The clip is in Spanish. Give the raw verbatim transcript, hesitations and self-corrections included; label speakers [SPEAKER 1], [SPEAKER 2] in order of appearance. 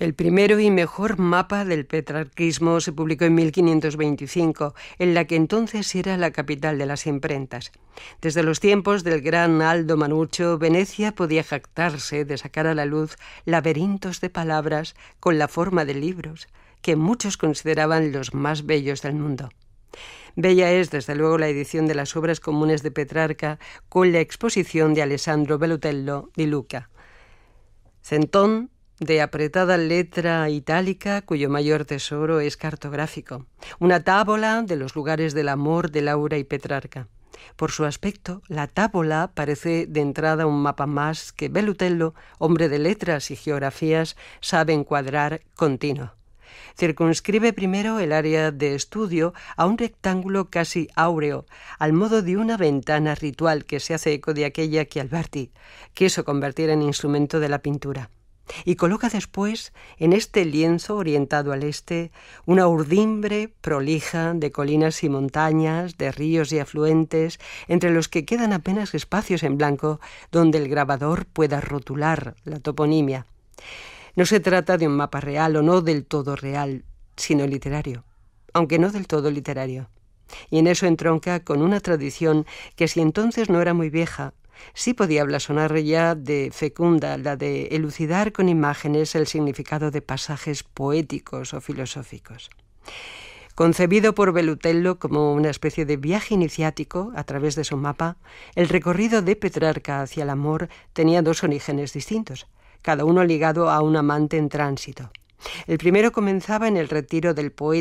[SPEAKER 1] El primero y mejor mapa del petrarquismo se publicó en mil quinientos veinticinco, en la que entonces era la capital de las imprentas. Desde los tiempos del gran Aldo Manuccio, Venecia podía jactarse de sacar a la luz laberintos de palabras con la forma de libros, que muchos consideraban los más bellos del mundo. Bella es, desde luego, la edición de las obras comunes de Petrarca con la exposición de Alessandro Bellutello di Lucca. Centón, de apretada letra itálica, cuyo mayor tesoro es cartográfico. Una tábola de los lugares del amor de Laura y Petrarca. Por su aspecto, la tábola parece de entrada un mapa más que Bellutello, hombre de letras y geografías, sabe encuadrar continuo. Circunscribe primero el área de estudio a un rectángulo casi áureo, al modo de una ventana ritual que se hace eco de aquella que Alberti quiso convertir en instrumento de la pintura. Y coloca después, en este lienzo orientado al este, una urdimbre prolija de colinas y montañas, de ríos y afluentes, entre los que quedan apenas espacios en blanco donde el grabador pueda rotular la toponimia. No se trata de un mapa real o no del todo real, sino literario, aunque no del todo literario. Y en eso entronca con una tradición que, si entonces no era muy vieja, sí podía blasonar ya de fecunda, la de elucidar con imágenes el significado de pasajes poéticos o filosóficos. Concebido por Bellutello como una especie de viaje iniciático a través de su mapa, el recorrido de Petrarca hacia el amor tenía dos orígenes distintos, cada uno ligado a un amante en tránsito. El primero comenzaba en el retiro del poeta